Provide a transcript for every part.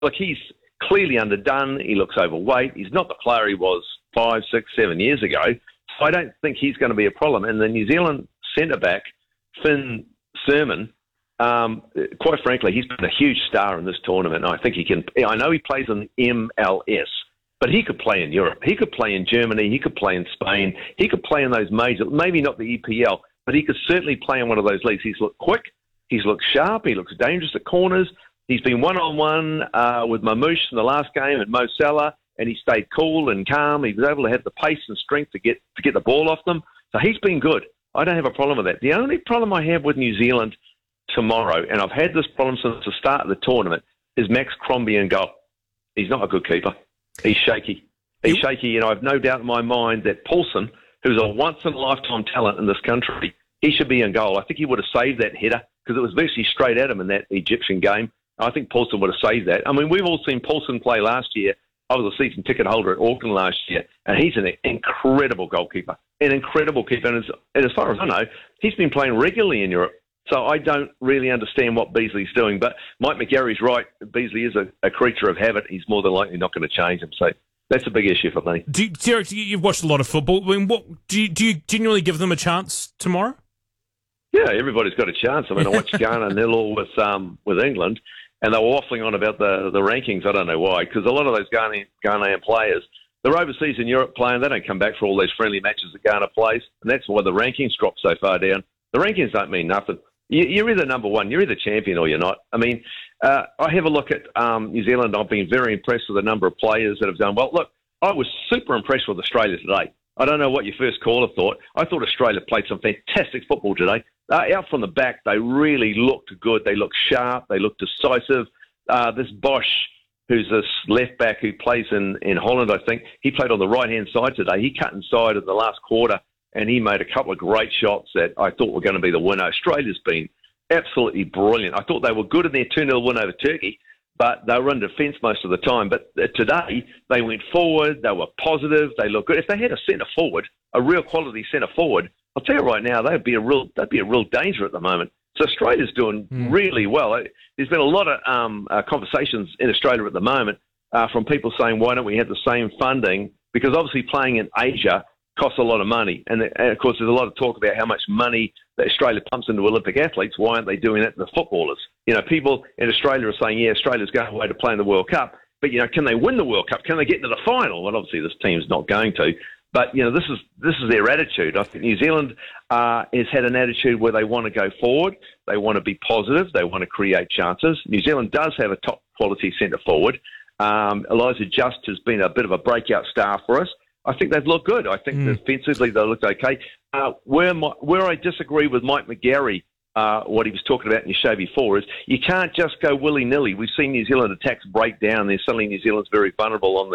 Look, he's clearly underdone. He looks overweight. He's not the player he was 5, 6, 7 years ago. So I don't think he's going to be a problem. And the New Zealand centre-back, Finn Sermon, quite frankly, he's been a huge star in this tournament. I think he can. I know he plays in MLS, but he could play in Europe. He could play in Germany. He could play in Spain. He could play in those major, maybe not the EPL, but he could certainly play in one of those leagues. He's looked quick. He's looked sharp. He looks dangerous at corners. He's been one-on-one with Mamouche in the last game and Mo Salah, and he stayed cool and calm. He was able to have the pace and strength to get the ball off them. So he's been good. I don't have a problem with that. The only problem I have with New Zealand tomorrow, and I've had this problem since the start of the tournament, is Max Crombie in goal. He's not a good keeper. He's shaky. He's shaky, and I have no doubt in my mind that Paulson, who's a once-in-a-lifetime talent in this country, he should be in goal. I think he would have saved that header because it was virtually straight at him in that Egyptian game. I think Paulson would have saved that. I mean, we've all seen Paulson play last year. I was a season ticket holder at Auckland last year, and he's an incredible goalkeeper, an incredible keeper. And as far as I know, he's been playing regularly in Europe. So I don't really understand what Beasley's doing. But Mike McGarry's right. Beasley is a creature of habit. He's more than likely not going to change him. So that's a big issue for me. Derek, you've watched a lot of football. I mean, do you genuinely give them a chance tomorrow? Yeah, everybody's got a chance. I mean, I watched Ghana nil-all with England, and they were waffling on about the rankings. I don't know why, because a lot of those Ghanaian players, they're overseas in Europe playing. They don't come back for all those friendly matches that Ghana plays, and that's why the rankings drop so far down. The rankings don't mean nothing. You're either number one, you're either champion or you're not. I mean, I have a look at New Zealand. I've been very impressed with the number of players that have done well. Look, I was super impressed with Australia today. I don't know what your first caller thought. I thought Australia played some fantastic football today. Out from the back, they really looked good. They looked sharp. They looked decisive. This Bosch, who's this left back who plays in Holland, I think, he played on the right-hand side today. He cut inside in the last quarter, and he made a couple of great shots that I thought were going to be the winner. Australia's been absolutely brilliant. I thought they were good in their 2-0 win over Turkey, but they were in defence most of the time. But today, they went forward. They were positive. They looked good. If they had a centre forward, a real quality centre forward, I'll tell you right now, they'd be a real danger at the moment. So Australia's doing really well. There's been a lot of conversations in Australia at the moment from people saying, why don't we have the same funding? Because obviously playing in Asia costs a lot of money. And of course, there's a lot of talk about how much money that Australia pumps into Olympic athletes. Why aren't they doing that to the footballers? You know, people in Australia are saying, yeah, Australia's going away to play in the World Cup. But, you know, can they win the World Cup? Can they get into the final? Well, obviously this team's not going to. But, you know, this is their attitude. I think New Zealand has had an attitude where they want to go forward. They want to be positive. They want to create chances. New Zealand does have a top-quality centre forward. Elijah Just has been a bit of a breakout star for us. I think they've looked good. I think defensively they looked okay. Where I disagree with Mike McGarry, what he was talking about in your show before, is you can't just go willy-nilly. We've seen New Zealand attacks break down. Then suddenly New Zealand's very vulnerable on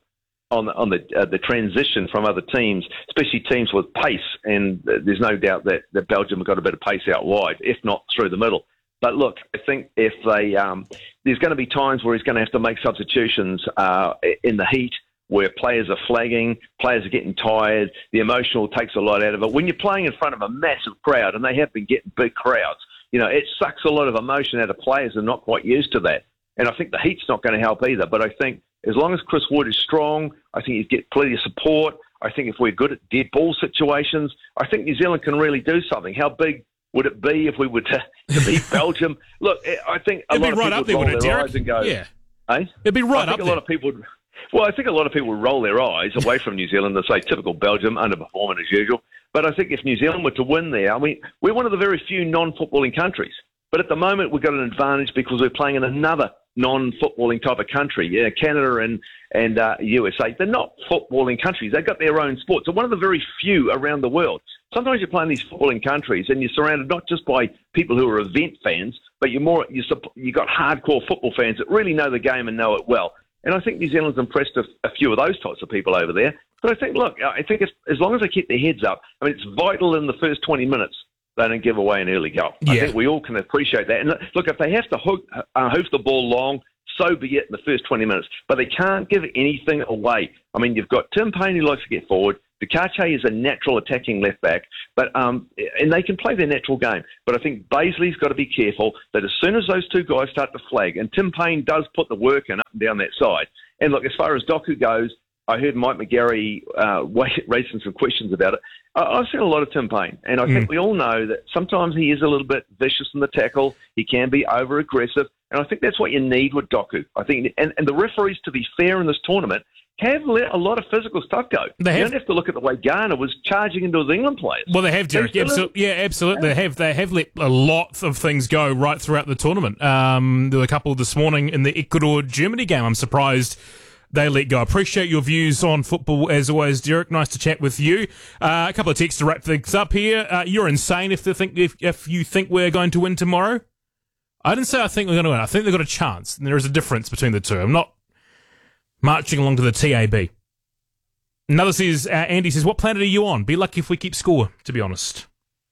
the transition from other teams, especially teams with pace. And there's no doubt that Belgium have got a bit of pace out wide, if not through the middle. But look, I think if there's going to be times where he's going to have to make substitutions in the heat, where players are flagging, players are getting tired, the emotional takes a lot out of it. When you're playing in front of a massive crowd, and they have been getting big crowds, you know, it sucks a lot of emotion out of players who are not quite used to that. And I think the heat's not going to help either. But I think as long as Chris Wood is strong, I think he'd get plenty of support. I think if we're good at dead ball situations, I think New Zealand can really do something. How big would it be if we were to beat Belgium? Look, I think a lot of people would roll their eyes and go, yeah. Eh? It'd be right up there. I think a lot of people would roll their eyes away from New Zealand and say, typical Belgium, underperforming as usual. But I think if New Zealand were to win there, I mean, we're one of the very few non-footballing countries. But at the moment, we've got an advantage because we're playing in another non-footballing type of country. Yeah, Canada and USA, they're not footballing countries. They've got their own sports. They're one of the very few around the world. Sometimes you're playing these footballing countries and you're surrounded not just by people who are event fans, but you've got hardcore football fans that really know the game and know it well. And I think New Zealand's impressed a few of those types of people over there. But I think, look, as long as they keep their heads up, I mean, it's vital in the first 20 minutes they don't give away an early goal. Yeah. I think we all can appreciate that. And look, if they have to hoof the ball long, so be it in the first 20 minutes. But they can't give anything away. I mean, you've got Tim Payne who likes to get forward. Dukache is a natural attacking left back, but and they can play their natural game. But I think Baisley's got to be careful that as soon as those two guys start to flag, and Tim Payne does put the work in up and down that side. And look, as far as Doku goes, I heard Mike McGarry raising some questions about it. I've seen a lot of Tim Payne, and I think we all know that sometimes he is a little bit vicious in the tackle. He can be over-aggressive, and I think that's what you need with Doku. I think, and the referees, to be fair in this tournament, have let a lot of physical stuff go. You don't have to look at the way Ghana was charging into the England players. Well, they have, Derek. Absolutely. They have let a lot of things go right throughout the tournament. There were a couple this morning in the Ecuador-Germany game. I'm surprised they let go. Appreciate your views on football as always, Derek. Nice to chat with you. A couple of texts to wrap things up here. You're insane if you think we're going to win tomorrow. I didn't say I think we're going to win. I think they've got a chance, and there is a difference between the two. I'm not marching along to the TAB. Another says, Andy says, what planet are you on? Be lucky if we keep score, to be honest.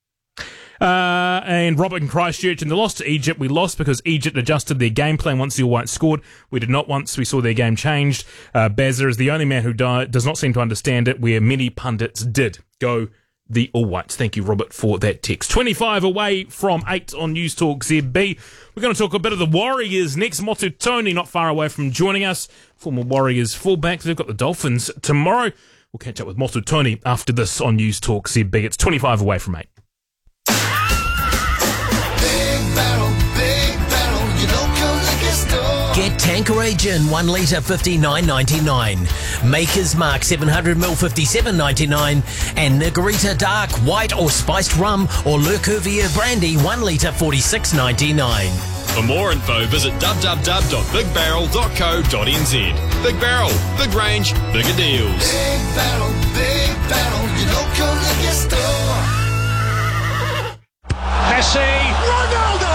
And Robert in Christchurch, in the loss to Egypt, we lost because Egypt adjusted their game plan once the All Whites scored. We did not once we saw their game changed. Bazza is the only man who does not seem to understand it, where many pundits did. Go the All Whites. Thank you, Robert, for that text. 25 away from 8 on News Talk ZB. We're going to talk a bit of the Warriors next. Motu Tony not far away from joining us. Former Warriors fullback. They've got the Dolphins tomorrow. We'll catch up with Motu Tony after this on News Talk ZB. It's 25 away from 8. Get Tanqueray Gin 1 litre $59.99. Maker's Mark 700ml $57.99. And Negrita Dark White or Spiced Rum or Le Cuvier Brandy 1 litre $46.99. For more info, visit www.bigbarrel.co.nz. Big Barrel, big range, bigger deals. Big Barrel, your local liquor store. Messi, Ronaldo.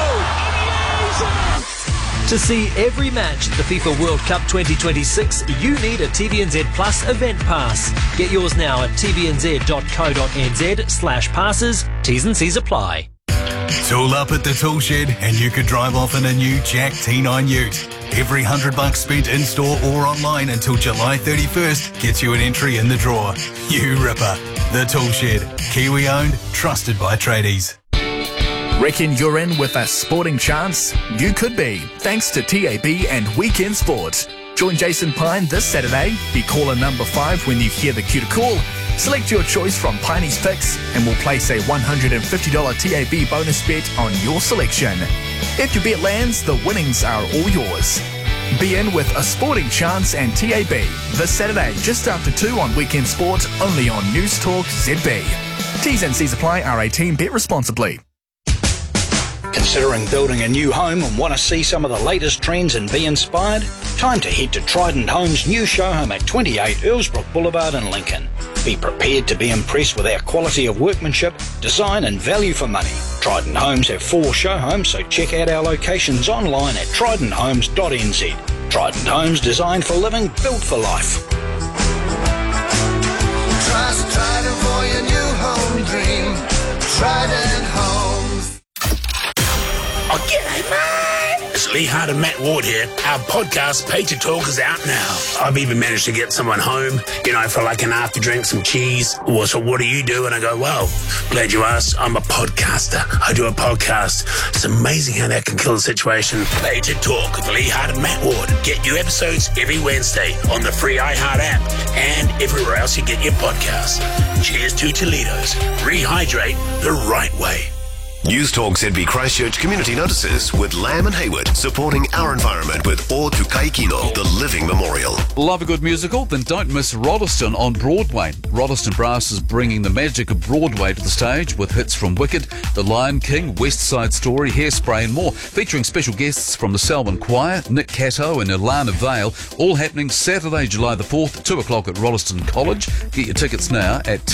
To see every match at the FIFA World Cup 2026, you need a TVNZ Plus event pass. Get yours now at tvnz.co.nz/passes. T's and C's apply. Tool up at the tool shed and you could drive off in a new Jack T9 Ute. Every $100 spent in-store or online until July 31st gets you an entry in the draw. You ripper. The Tool Shed. Kiwi owned, trusted by tradies. Reckon you're in with a sporting chance? You could be, thanks to TAB and Weekend Sport. Join Jason Pine this Saturday. Be caller number 5 when you hear the cue to call. Select your choice from Piney's picks and we'll place a $150 TAB bonus bet on your selection. If your bet lands, the winnings are all yours. Be in with a sporting chance and TAB this Saturday just after 2 on Weekend Sport, only on News Talk ZB. T's and C's apply. R18. Bet responsibly. Considering building a new home and want to see some of the latest trends and be inspired? Time to head to Trident Homes' new show home at 28 Earlsbrook Boulevard in Lincoln. Be prepared to be impressed with our quality of workmanship, design and value for money. Trident Homes have 4 show homes, so check out our locations online at tridenthomes.nz. Trident Homes, designed for living, built for life. Trust Trident for your new home dream. Trident Homes. Oh, g'day, mate. It's Lee Hart and Matt Ward here. Our podcast, Pager Talk, is out now. I've even managed to get someone home, for like an after drink, some cheese. Or so what do you do? And I go, well, glad you asked. I'm a podcaster. I do a podcast. It's amazing how that can kill a situation. Pager Talk with Lee Hart and Matt Ward. Get new episodes every Wednesday on the free iHeart app and everywhere else you get your podcasts. Cheers to Toledo's. Rehydrate the right way. News Talk ZB Christchurch Community Notices with Lamb and Hayward, supporting our environment with O Tukai Kino, the Living Memorial. Love a good musical? Then don't miss Rolleston on Broadway. Rolleston Brass is bringing the magic of Broadway to the stage with hits from Wicked, The Lion King, West Side Story, Hairspray and more, featuring special guests from the Selwyn Choir, Nick Cato and Ilana Vale, all happening Saturday, July the 4th, 2 o'clock at Rolleston College. Get your tickets now at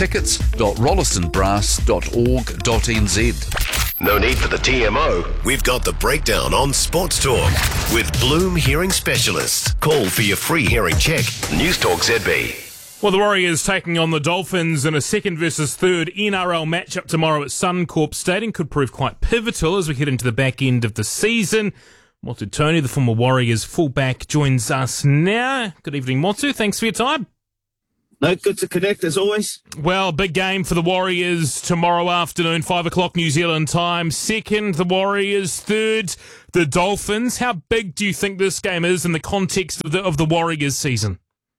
tickets.rollestonbrass.org.nz. No need for the TMO. We've got the breakdown on Sports Talk with Bloom Hearing Specialists. Call for your free hearing check. News Talk ZB. Well, the Warriors taking on the Dolphins in a second versus third NRL matchup tomorrow at Suncorp Stadium could prove quite pivotal as we head into the back end of the season. Motu Tony, the former Warriors fullback, joins us now. Good evening, Motu. Thanks for your time. No, good to connect as always. Well, big game for the Warriors tomorrow afternoon, 5 o'clock New Zealand time. Second, the Warriors. Third, the Dolphins. How big do you think this game is in the context of the Warriors season?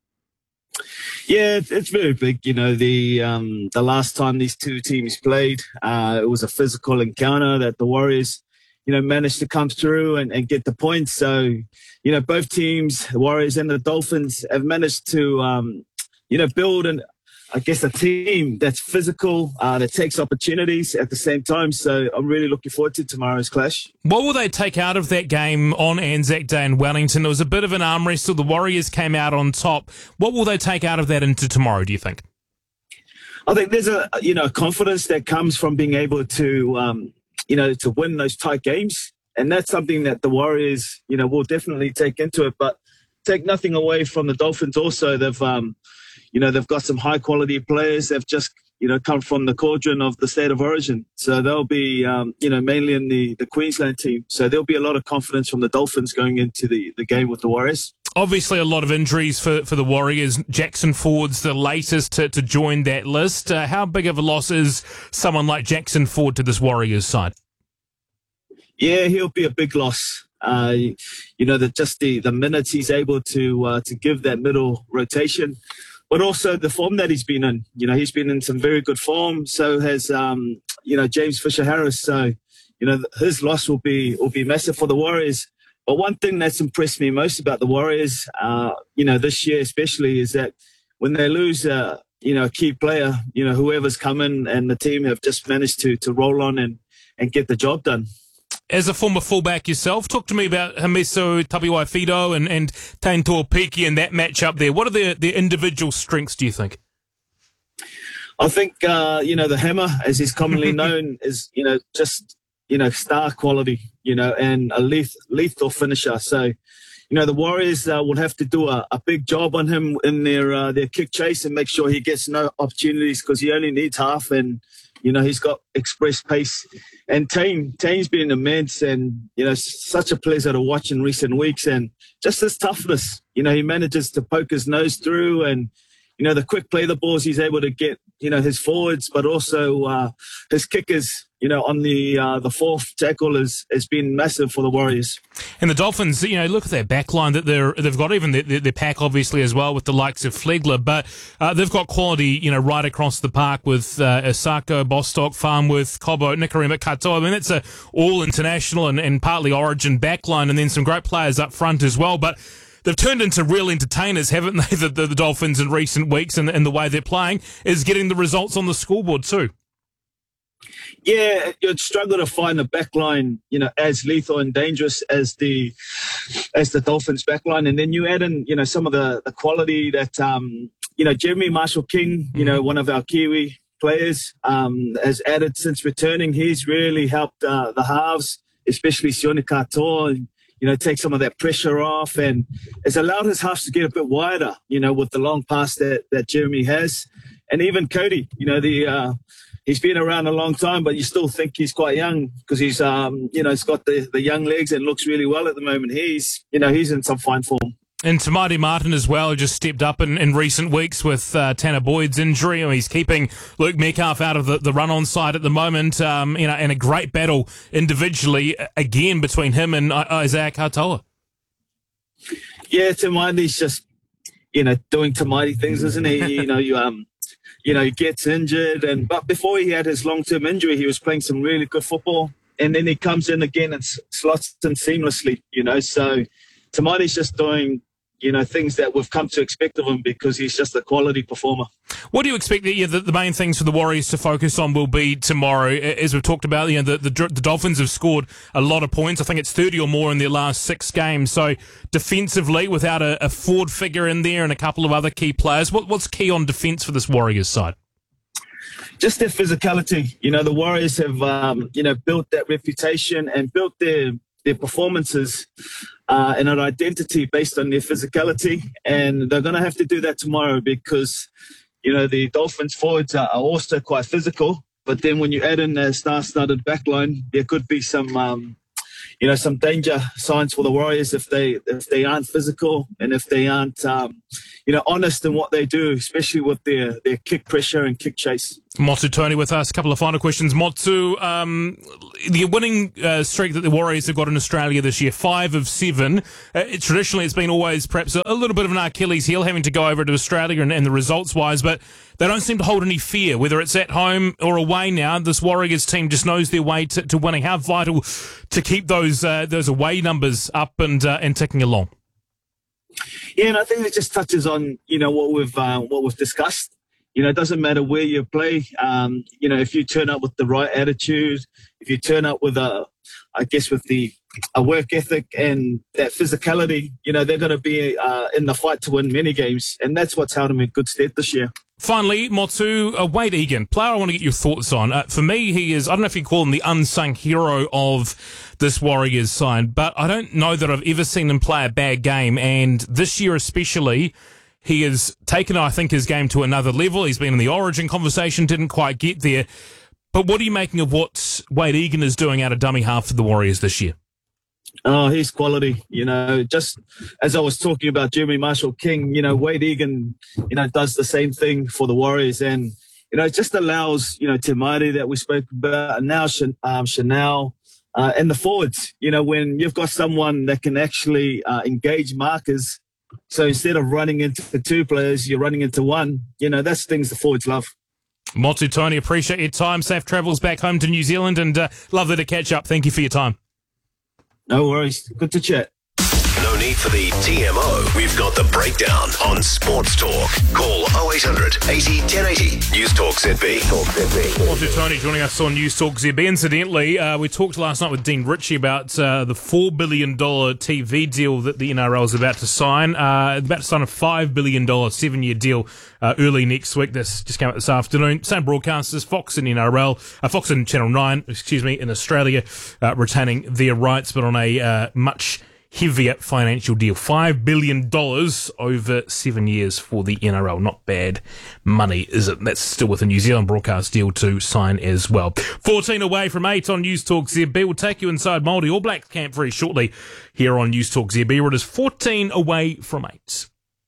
Yeah, it's very big. You know, the last time these two teams played, it was a physical encounter that the Warriors, managed to come through and get the points. So, both teams, the Warriors and the Dolphins, have managed to, build a team that's physical, that takes opportunities at the same time. So I'm really looking forward to tomorrow's clash. What will they take out of that game on Anzac Day in Wellington? It was a bit of an arm wrestle. The Warriors came out on top. What will they take out of that into tomorrow, do you think? I think there's a confidence that comes from being able to, to win those tight games. And that's something that the Warriors, will definitely take into it. But take nothing away from the Dolphins also. They've got some high quality players. They've just, come from the cauldron of the state of origin. So they'll be, mainly in the Queensland team. So there'll be a lot of confidence from the Dolphins going into the game with the Warriors. Obviously, a lot of injuries for the Warriors. Jackson Ford's the latest to join that list. How big of a loss is someone like Jackson Ford to this Warriors side? Yeah, he'll be a big loss. The minutes he's able to give that middle rotation, but also the form that he's been in. He's been in some very good form. So has James Fisher-Harris. So his loss will be massive for the Warriors. But one thing that's impressed me most about the Warriors, this year especially, is that when they lose a key player, whoever's come in and the team have just managed to roll on and get the job done. As a former fullback yourself, talk to me about Hamiso Tabuai-Fidow and Taine Tuopiki and that matchup there. What are their individual strengths, do you think? I think, the Hammer, as he's commonly known, is, star quality, and a lethal finisher. So, the Warriors will have to do a big job on him in their kick chase and make sure he gets no opportunities because he only needs half and, he's got express pace. And Taine's been immense and, such a pleasure to watch in recent weeks. And just his toughness, he manages to poke his nose through and, the quick play the balls he's able to get, his forwards, but also his kickers, on the fourth tackle has been massive for the Warriors. And the Dolphins, look at their back line that they've got, even their pack obviously as well with the likes of Flegler, but they've got quality, right across the park with Osako, Bostock, Farnworth, Cobbo, Nikorima, Katoa. I mean, that's a all international and partly origin back line, and then some great players up front as well, but they've turned into real entertainers, haven't they, the Dolphins in recent weeks, and the way they're playing is getting the results on the scoreboard too. Yeah, you'd struggle to find a backline, as lethal and dangerous as the Dolphins backline. And then you add in, some of the quality that, Jeremy Marshall-King, one of our Kiwi players, has added since returning. He's really helped the halves, especially Sione Katoa, take some of that pressure off, and it's allowed his halves to get a bit wider, with the long pass that Jeremy has. And even Cody, he's been around a long time, but you still think he's quite young because he's, he's got the young legs and looks really well at the moment. He's in some fine form. And Tamati Martin as well, who just stepped up in recent weeks with Tanner Boyd's injury. He's keeping Luke Metcalf out of the run-on side at the moment, and a great battle individually, again, between him and Isaiah Katoa. Yeah, Tamati's just, doing Tamati things, isn't he? He gets injured, but before he had his long-term injury, he was playing some really good football, and then he comes in again and slots in seamlessly, so Tamati's just doing, things that we've come to expect of him because he's just a quality performer. What do you expect the main things for the Warriors to focus on will be tomorrow? As we've talked about, the Dolphins have scored a lot of points. I think it's 30 or more in their last 6 games. So defensively, without a forward figure in there and a couple of other key players, what's key on defence for this Warriors side? Just their physicality. The Warriors have, built that reputation and built their performances and an identity based on their physicality, and they're going to have to do that tomorrow because, the Dolphins forwards are also quite physical, but then when you add in a star-studded backline, there could be some, some danger signs for the Warriors if they aren't physical and if they aren't, honest in what they do, especially with their kick pressure and kick chase. Motu Tony with us. A couple of final questions. Motu, the winning streak that the Warriors have got in Australia this year, 5 of 7. Traditionally, it's been always perhaps a little bit of an Achilles heel having to go over to Australia and the results-wise, but they don't seem to hold any fear, whether it's at home or away now. This Warriors team just knows their way to winning. How vital to keep those away numbers up and ticking along? Yeah, and I think it just touches on, what we've discussed. It doesn't matter where you play. If you turn up with the right attitude, if you turn up with a work ethic and that physicality, they're going to be in the fight to win many games. And that's what's held them in good stead this year. Finally, Motu, Wade Egan, player I want to get your thoughts on. For me, he is, I don't know if you call him the unsung hero of this Warriors side, but I don't know that I've ever seen him play a bad game. And this year especially, he has taken, I think, his game to another level. He's been in the Origin conversation, didn't quite get there. But what are you making of what Wade Egan is doing out of dummy half for the Warriors this year? Oh, he's quality. Just as I was talking about Jeremy Marshall-King, Wade Egan, does the same thing for the Warriors. And, it just allows, Te Maire that we spoke about, and now Chanel, and the forwards, when you've got someone that can actually engage markers. So instead of running into 2 players, you're running into 1. That's things the forwards love. Motu Tony, appreciate your time. Safe travels back home to New Zealand and lovely to catch up. Thank you for your time. No worries. Good to chat. No need for the TMO. We've got the breakdown on Sports Talk. Call 0800 80 1080. News Talk ZB. Motu Tony joining us on News Talk ZB. Incidentally, we talked last night with Dean Ritchie about the $4 billion TV deal that the NRL is about to sign. About to sign a $5 billion 7-year deal early next week. This just came out this afternoon. Same broadcasters, Fox and NRL, Fox and Channel 9, in Australia, retaining their rights, but on a much heavier financial deal. $5 billion over 7 years for the NRL. Not bad money, is it? That's still with a New Zealand broadcast deal to sign as well. 14 away from 8 on News Talk ZB. We'll take you inside Māori All Blacks camp very shortly here on News Talk ZB, where it is 14 away from 8.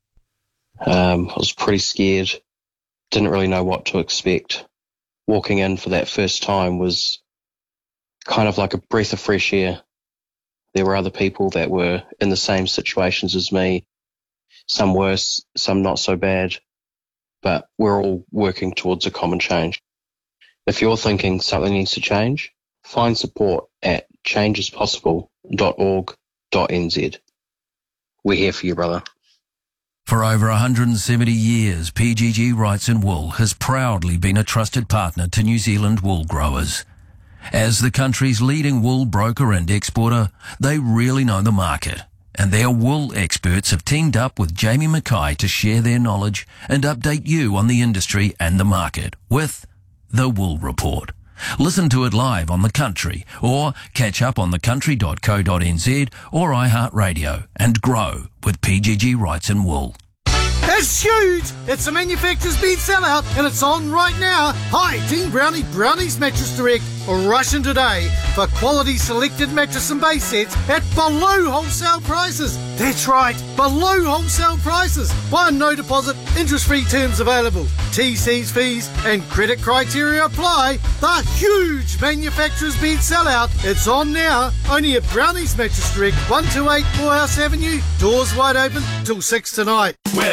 I was pretty scared. Didn't really know what to expect. Walking in for that first time was kind of like a breath of fresh air. There were other people that were in the same situations as me, some worse, some not so bad, but we're all working towards a common change. If you're thinking something needs to change, find support at changespossible.org.nz. We're here for you, brother. For over 170 years, PGG Wrights & Wool has proudly been a trusted partner to New Zealand wool growers. As the country's leading wool broker and exporter, they really know the market, and their wool experts have teamed up with Jamie Mackay to share their knowledge and update you on the industry and the market with The Wool Report. Listen to it live on The Country or catch up on thecountry.co.nz or iHeartRadio and grow with PGG Wrights & Wool. It's huge! It's a manufacturer's bed sellout and it's on right now. Hi, Team Brownie, Brownie's Mattress Direct. Rush in today for quality selected mattress and base sets at below wholesale prices. That's right, below wholesale prices. One no deposit, interest-free terms available. TC's fees and credit criteria apply. The huge manufacturer's bed sellout. It's on now, only at Brownie's Mattress Direct, 128 Morehouse Avenue. Doors wide open till 6 tonight. We're